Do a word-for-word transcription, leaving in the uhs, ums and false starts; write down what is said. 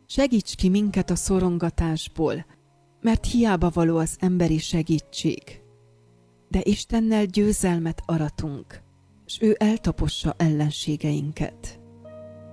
Segíts ki minket a szorongatásból, mert hiába való az emberi segítség. De Istennel győzelmet aratunk, s ő eltapossa ellenségeinket.